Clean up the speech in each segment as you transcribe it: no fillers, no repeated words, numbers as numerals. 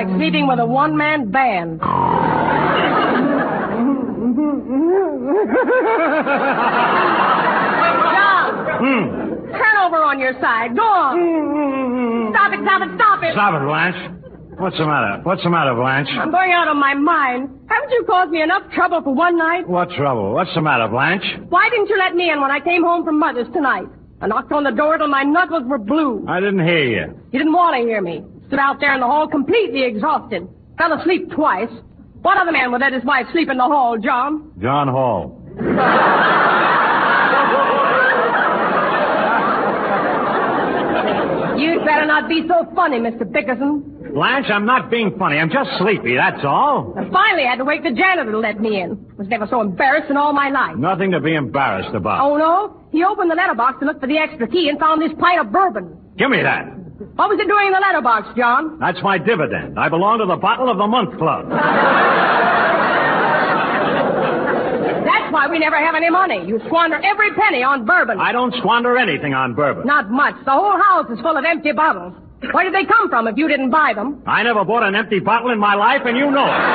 like sleeping with a one-man band. John! Turn over on your side. Go on. Stop it, stop it, stop it. Stop it, Blanche. What's the matter? What's the matter, Blanche? I'm going out of my mind. Haven't you caused me enough trouble for one night? What trouble? What's the matter, Blanche? Why didn't you let me in when I came home from Mother's tonight? I knocked on the door till my knuckles were blue. I didn't hear you. You didn't want to hear me. Stood out there in the hall completely exhausted. Fell asleep twice. What other man would let his wife sleep in the hall, John? John Hall. You'd better not be so funny, Mr. Bickerson. Blanche, I'm not being funny. I'm just sleepy, that's all. I finally had to wake the janitor to let me in. Was never so embarrassed in all my life. Nothing to be embarrassed about. Oh, no? He opened the letterbox to look for the extra key and found this pint of bourbon. Give me that. What was it doing in the letterbox, John? That's my dividend. I belong to the Bottle of the Month Club. That's why we never have any money. You squander every penny on bourbon. I don't squander anything on bourbon. Not much. The whole house is full of empty bottles. Where did they come from if you didn't buy them? I never bought an empty bottle in my life, and you know it.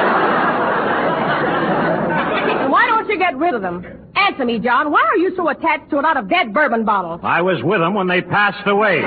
Why don't you get rid of them? Answer me, John. Why are you so attached to a lot of dead bourbon bottles? I was with them when they passed away.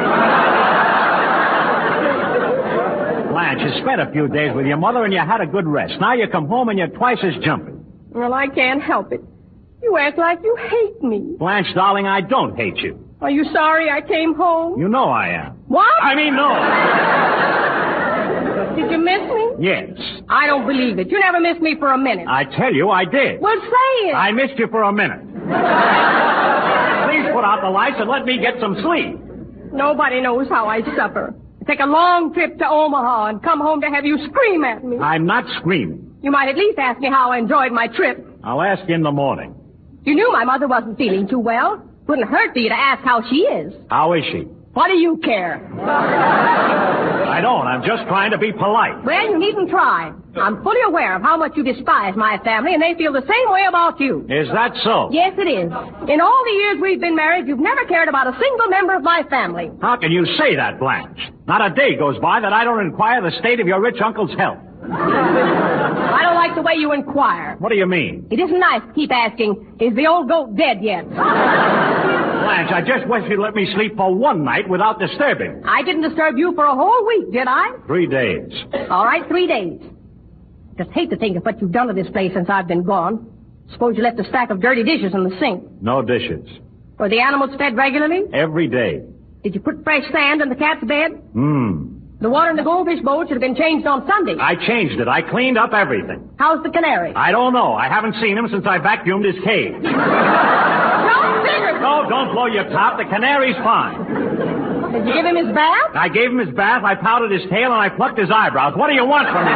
Blanche, you spent a few days with your mother, and you had a good rest. Now you come home, and you're twice as jumpy. Well, I can't help it. You act like you hate me. Blanche, darling, I don't hate you. Are you sorry I came home? You know I am. What? I mean, no. Did you miss me? Yes. I don't believe it. You never missed me for a minute. I tell you, I did. Well, say it. I missed you for a minute. Please put out the lights and let me get some sleep. Nobody knows how I suffer. I take a long trip to Omaha and come home to have you scream at me. I'm not screaming. You might at least ask me how I enjoyed my trip. I'll ask you in the morning. You knew my mother wasn't feeling too well. Wouldn't hurt for you to ask how she is. How is she? What do you care? I don't. I'm just trying to be polite. Well, you needn't try. I'm fully aware of how much you despise my family, and they feel the same way about you. Is that so? Yes, it is. In all the years we've been married, you've never cared about a single member of my family. How can you say that, Blanche? Not a day goes by that I don't inquire the state of your rich uncle's health. I don't like the way you inquire. What do you mean? It isn't nice to keep asking, is the old goat dead yet? Blanche, I just wish you'd let me sleep for one night without disturbing. I didn't disturb you for a whole week, did I? 3 days. All right, 3 days. Just hate to think of what you've done to this place since I've been gone. Suppose you left a stack of dirty dishes in the sink. No dishes. Were the animals fed regularly? Every day. Did you put fresh sand in the cat's bed? The water in the goldfish bowl should have been changed on Sunday. I changed it. I cleaned up everything. How's the canary? I don't know. I haven't seen him since I vacuumed his cage. No, don't blow your top. The canary's fine. Did you give him his bath? I gave him his bath, I powdered his tail, and I plucked his eyebrows. What do you want from me,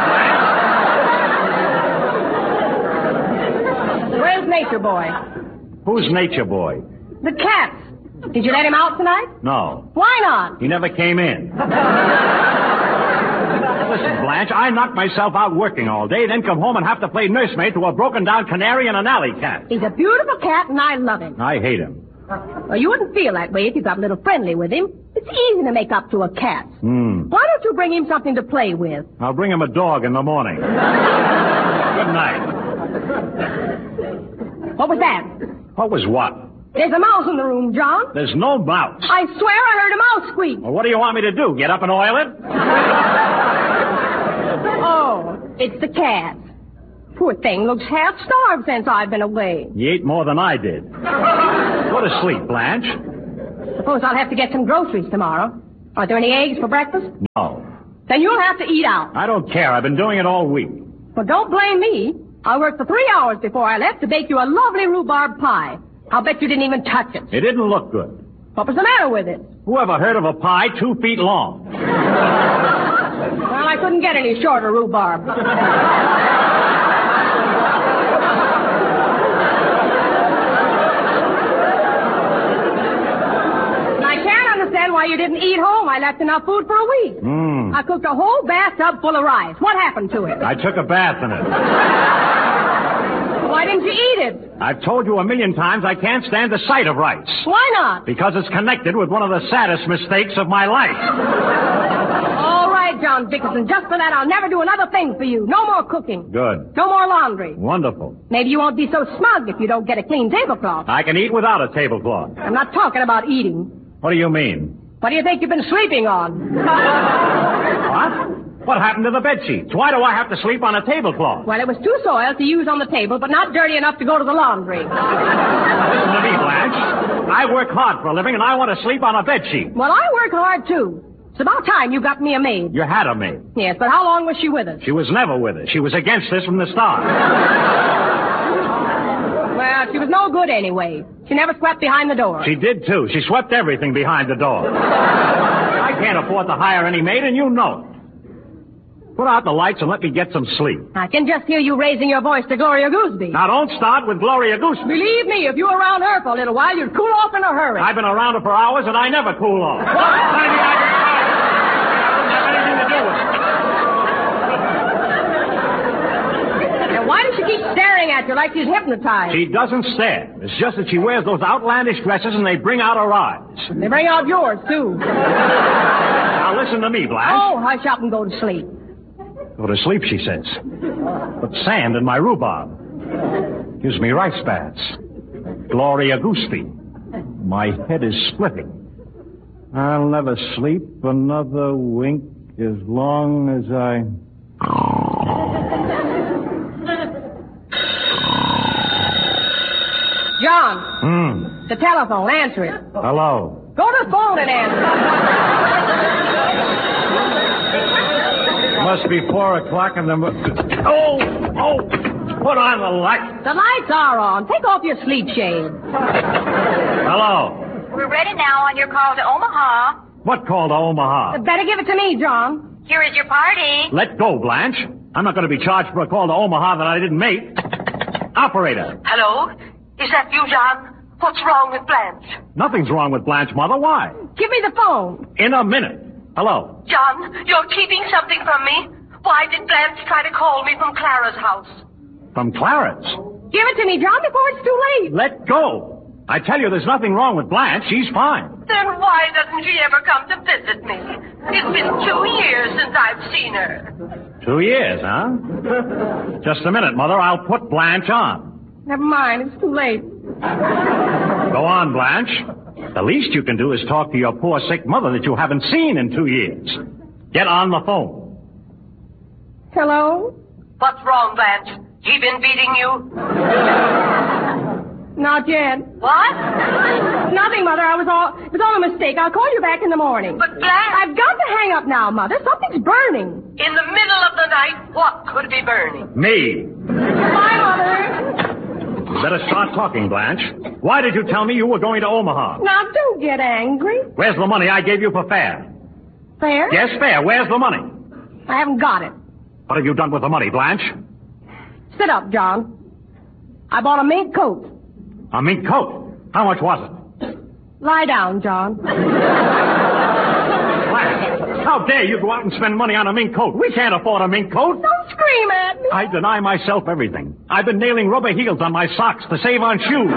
Blanche? Where's Nature Boy? Who's Nature Boy? The cat. Did you let him out tonight? No. Why not? He never came in. Listen, Blanche, I knock myself out working all day, then come home and have to play nursemaid to a broken-down canary and an alley cat. He's a beautiful cat, and I love him. I hate him. Well, you wouldn't feel that way if you got a little friendly with him. It's easy to make up to a cat. Why don't you bring him something to play with? I'll bring him a dog in the morning. Good night. What was that? What was what? There's a mouse in the room, John. There's no mouse. I swear I heard a mouse squeak. Well, what do you want me to do? Get up and oil it? Oh, it's the cat. Poor thing looks half-starved since I've been away. He ate more than I did. Go to sleep, Blanche. Suppose I'll have to get some groceries tomorrow. Are there any eggs for breakfast? No. Then you'll have to eat out. I don't care. I've been doing it all week. Well, don't blame me. I worked for 3 hours before I left to bake you a lovely rhubarb pie. I'll bet you didn't even touch it. It didn't look good. What was the matter with it? Who ever heard of a pie 2 feet long? Well, I couldn't get any shorter rhubarb. Why you didn't eat home. I left enough food for a week. I cooked a whole bathtub full of rice. What happened to it? I took a bath in it. Why didn't you eat it? I've told you 1,000,000 times I can't stand the sight of rice. Why not? Because it's connected with one of the saddest mistakes of my life. All right, right, John Dickinson. Just for that, I'll never do another thing for you. No more cooking. Good. No more laundry. Wonderful. Maybe you won't be so smug if you don't get a clean tablecloth. I can eat without a tablecloth. I'm not talking about eating. What do you mean? What do you think you've been sleeping on? What? What happened to the bedsheets? Why do I have to sleep on a tablecloth? Well, it was too soiled to use on the table, but not dirty enough to go to the laundry. Listen to me, Blanche. I work hard for a living, and I want to sleep on a bedsheet. Well, I work hard, too. It's about time you got me a maid. You had a maid. Yes, but how long was she with us? She was never with us. She was against us from the start. Well, she was no good anyway. She never swept behind the door. She did, too. She swept everything behind the door. I can't afford to hire any maid, and you know it. Put out the lights and let me get some sleep. I can just hear you raising your voice to Gloria Gooseby. Now, don't start with Gloria Gooseby. Believe me, if you were around her for a little while, you'd cool off in a hurry. I've been around her for hours, and I never cool off. What? I have anything to do with it. And why does she keep staring at you like she's hypnotized? She doesn't stare. It's just that she wears those outlandish dresses, and they bring out her eyes. They bring out yours, too. Now, listen to me, Blanche. Oh, hush up and go to sleep. Go to sleep, she says. Put sand in my rhubarb. Gives me rice baths. Gloria Gooseby. My head is splitting. I'll never sleep another wink as long as I... John. The telephone. Answer it. Hello. Go to the phone and answer Must be 4 o'clock in the... Oh! Put on the light. The lights are on. Take off your sleep shade. Hello. We're ready now on your call to Omaha. What call to Omaha? Better give it to me, John. Here is your party. Let go, Blanche. I'm not going to be charged for a call to Omaha that I didn't make. Operator. Hello? Is that you, John? What's wrong with Blanche? Nothing's wrong with Blanche, Mother. Why? Give me the phone. In a minute. Hello. John, you're keeping something from me? Why did Blanche try to call me from Clara's house? From Clarence. Give it to me, John, before it's too late. Let go. I tell you, there's nothing wrong with Blanche. She's fine. Then why doesn't she ever come to visit me? It's been 2 years since I've seen her. 2 years, huh? Just a minute, Mother. I'll put Blanche on. Never mind, it's too late. Go on, Blanche. The least you can do is talk to your poor sick mother that you haven't seen in 2 years. Get on the phone. Hello? What's wrong, Blanche? He been beating you? Not yet. What? Nothing, Mother. It was all a mistake. I'll call you back in the morning. But Blanche... I've got to hang up now, Mother. Something's burning. In the middle of the night, what could be burning? Me. Goodbye, Mother. You better start talking, Blanche. Why did you tell me you were going to Omaha? Now, don't get angry. Where's the money I gave you for fare? Fair? Yes, fare. Where's the money? I haven't got it. What have you done with the money, Blanche? Sit up, John. I bought a mink coat. A mink coat. How much was it? Lie down, John. Blanche, how dare you go out and spend money on a mink coat? We can't afford a mink coat. Don't scream at me. I deny myself everything. I've been nailing rubber heels on my socks to save on shoes.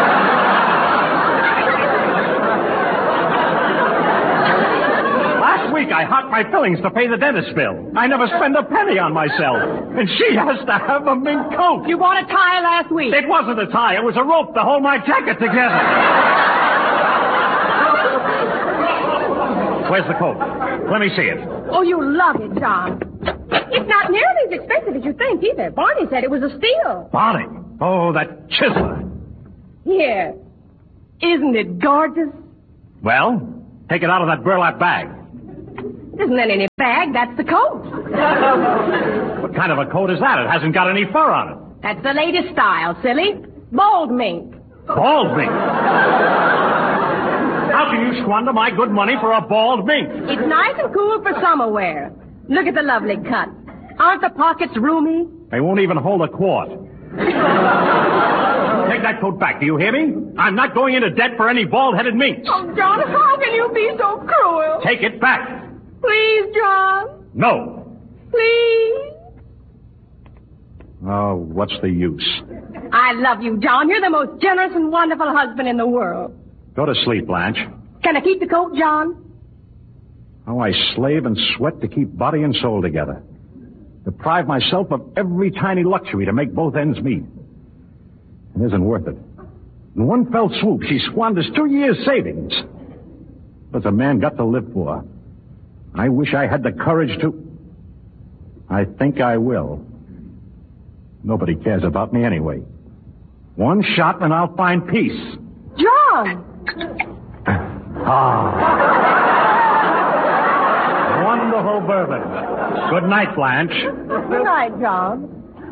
Last week I hocked my fillings to pay the dentist bill. I never spend a penny on myself. And she has to have a mink coat. You bought a tie last week. It wasn't a tie. It was a rope to hold my jacket together. Where's the coat? Let me see it. Oh, you love it, John. It's not nearly as expensive as you think, either. Barney said it was a steal. Barney. Oh, that chiseler. Here. Isn't it gorgeous? Well, take it out of that burlap bag. Isn't that any bag? That's the coat. What kind of a coat is that? It hasn't got any fur on it. That's the latest style, silly. Bald mink. Bald mink. How can you squander my good money for a bald mink? It's nice and cool for summer wear. Look at the lovely cut. Aren't the pockets roomy? They won't even hold a quart. Take that coat back, do you hear me? I'm not going into debt for any bald-headed minks. Oh, John, how can you be so cruel? Take it back. Please, John. No. Please. Oh, what's the use? I love you, John. You're the most generous and wonderful husband in the world. Go to sleep, Blanche. Can I keep the coat, John? How I slave and sweat to keep body and soul together. Deprive myself of every tiny luxury to make both ends meet. It isn't worth it. In one fell swoop, she squanders 2 years' savings. What's a man got to live for? I wish I had the courage to... I think I will. Nobody cares about me anyway. One shot and I'll find peace. John! Wonderful bourbon. Good night, Blanche. Good night, John.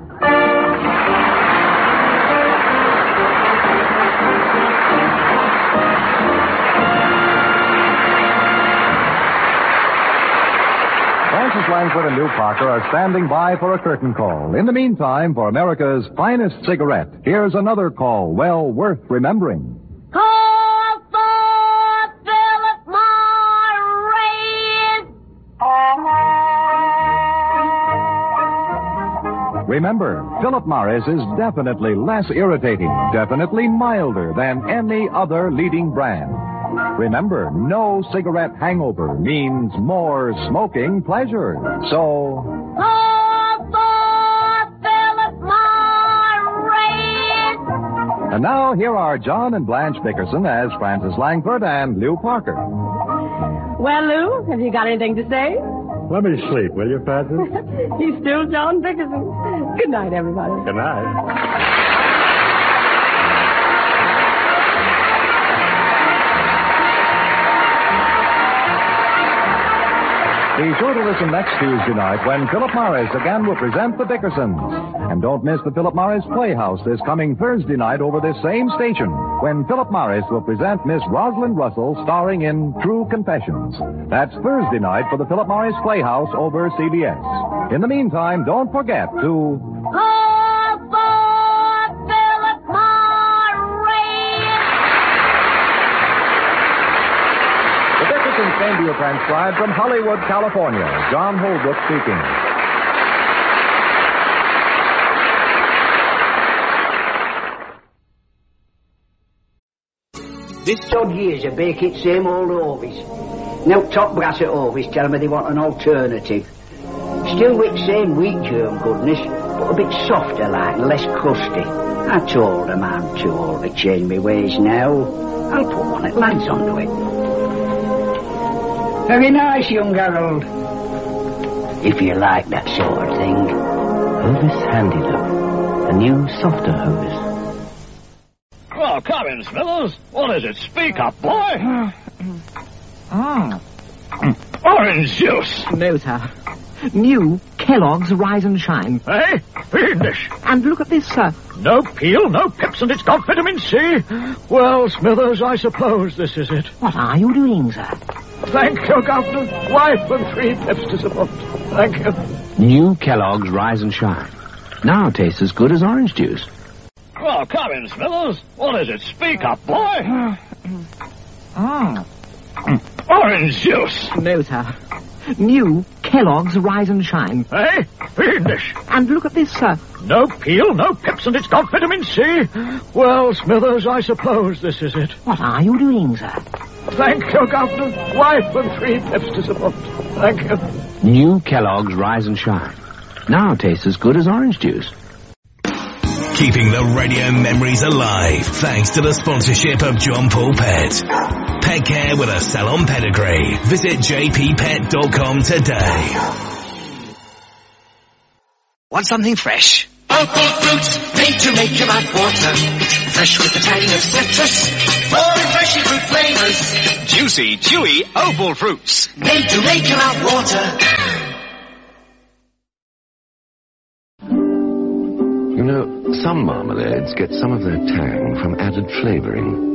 Francis Langford and Lou Parker are standing by for a curtain call. In the meantime, for America's finest cigarette, here's another call well worth remembering. Call for Philip Morris! Remember, Philip Morris is definitely less irritating, definitely milder than any other leading brand. Remember, no cigarette hangover means more smoking pleasure. So... Call for Philip Morris! And now, here are John and Blanche Bickerson as Francis Langford and Lou Parker. Well, Lou, have you got anything to say? Let me sleep, will you, Francis? He's still John Bickerson. Good night, everybody. Good night. Be sure to listen next Tuesday night when Philip Morris again will present the Bickersons. And don't miss the Philip Morris Playhouse this coming Thursday night over this same station when Philip Morris will present Miss Rosalind Russell starring in True Confessions. That's Thursday night for the Philip Morris Playhouse over CBS. In the meantime, don't forget to... Call for Philip Morris! The Dickersons came to you transcribed from Hollywood, California. John Holbrook speaking. This odd years a bake it same old Orvis. Now top brass at Orvis tell me they want an alternative. Still with same wheat germ goodness, but a bit softer like and less crusty. I told them I'm too old to change my ways now. I'll put one at lads onto it. Very nice, young Harold. If you like that sort of thing. Hovis Handy Look. A new, softer Hovis. Oh, come in, Smithers. What is it? Speak up, boy. Orange juice. No, sir. New Kellogg's Rise and Shine. Eh? Fiendish. And look at this, sir. No peel, no pips, and it's got vitamin C. Well, Smithers, I suppose this is it. What are you doing, sir? Thank you, Governor. Wife and 3 pips to support. Thank you. New Kellogg's Rise and Shine. Now tastes as good as orange juice. Oh, come in, Smithers. What is it? Speak up, boy. Orange juice. No, sir. New Kellogg's Rise and Shine. Eh? Fiendish. And look at this, sir. No peel, no pips, and it's got vitamin C. Well, Smithers, I suppose this is it. What are you doing, sir? Thank you, Governor. Wife and 3 pips to support. Thank you. New Kellogg's Rise and Shine. Now tastes as good as orange juice. Keeping the radio memories alive thanks to the sponsorship of John Paul Pet. Pet care with a salon pedigree. Visit jppet.com today. Want something fresh? Opal fruit, made to make your mouth water. Fresh with the tang of citrus. More refreshing fruit flavors. Juicy, chewy Opal fruits. Made to make your mouth water. You know, some marmalades get some of their tang from added flavoring.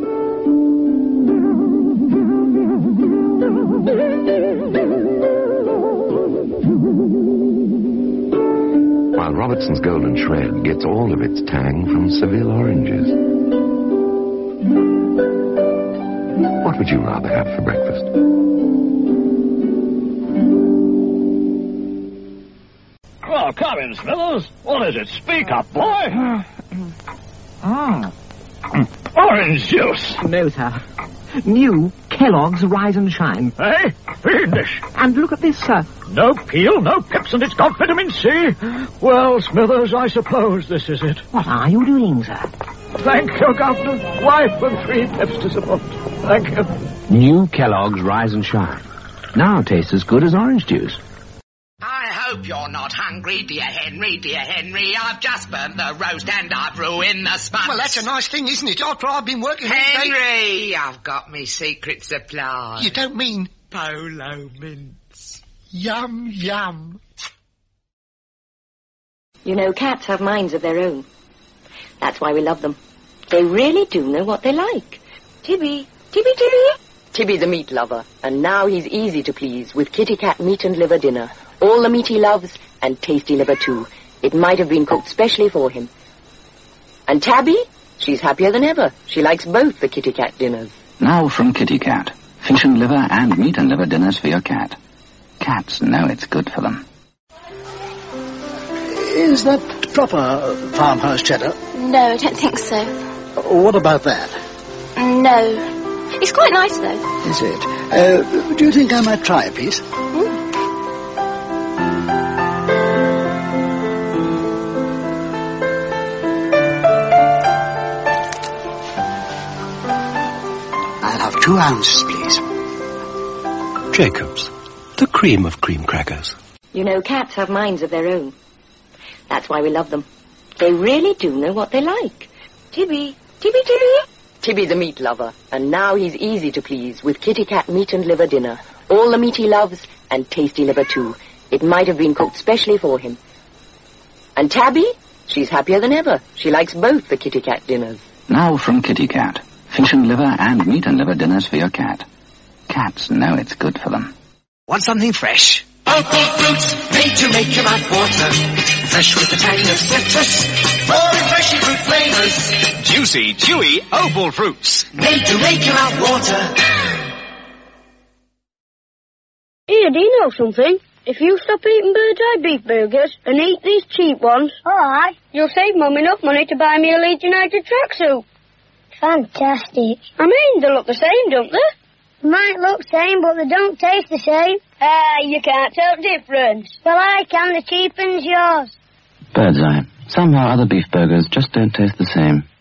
While Robertson's Golden Shred gets all of its tang from Seville oranges. What would you rather have for breakfast? Oh, come in, Smithers. What is it? Speak up, boy. Orange juice. No, sir. New Kellogg's Rise and Shine. Hey, fiendish. And look at this, sir. No peel, no pips, and it's got vitamin C. Well, Smithers, I suppose this is it. What are you doing, sir? Thank you, Governor. Wife and 3 pips to support. Thank you. New Kellogg's Rise and Shine. Now tastes as good as orange juice. I hope you're not hungry, dear Henry, dear Henry. I've just burnt the roast and I've ruined the sponge. Well, that's a nice thing, isn't it? After I've been working... Henry, I've got me secret supply. You don't mean... Polo mints. Yum, yum. You know, cats have minds of their own. That's why we love them. They really do know what they like. Tibby, Tibby, Tibby. Tibby the meat lover, and now he's easy to please with Kitty Cat meat and liver dinner. All the meat he loves, and tasty liver too. It might have been cooked specially for him. And Tabby? She's happier than ever. She likes both the Kitty Cat dinners. Now from Kitty Cat. Fish and liver and meat and liver dinners for your cat. Cats know it's good for them. Is that proper farmhouse cheddar? No, I don't think so. What about that? No. It's quite nice, though. Is it? Do you think I might try a piece? I'll have 2 ounces, please. Jacob's, the cream of cream crackers. You know, cats have minds of their own. That's why we love them. They really do know what they like. Tibby, Tibby, Tibby. Tibby the meat lover, and now he's easy to please with Kitty Cat meat and liver dinner. All the meat he loves, and tasty liver too. It might have been cooked specially for him. And Tabby? She's happier than ever. She likes both the Kitty Cat dinners. Now from Kitty Cat. Fish and liver and meat and liver dinners for your cat. Cats know it's good for them. Want something fresh? Opal fruits, made to make your mouth water. Fresh with the tang of citrus. More refreshing fruit flavors. Juicy, chewy Opal fruits. Made to make your mouth water. Here, do you know something? If you stop eating Bird's Eye beef burgers and eat these cheap ones, alright, you'll save Mum enough money to buy me a Leeds United tracksuit. Fantastic. I mean, they look the same, don't they? Might look same, but they don't taste the same. You can't tell the difference. Well, I can. The cheap one's yours. Bird's Eye. Somehow other beef burgers just don't taste the same.